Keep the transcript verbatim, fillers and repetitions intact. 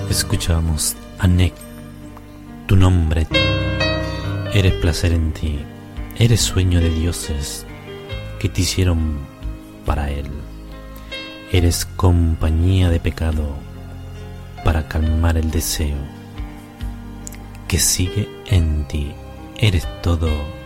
Escuchamos a Nek, tu nombre. Eres placer en ti, eres sueño de dioses que te hicieron para él. Eres compañía de pecado para calmar el deseo que sigue en ti. Eres todo